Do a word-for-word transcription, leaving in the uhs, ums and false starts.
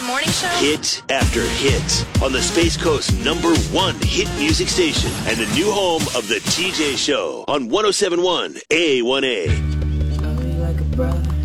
morning show? Hit after hit on the Space Coast number one hit music station and the new home of the T J Show on one oh seven point one A one A. Love you like a brother.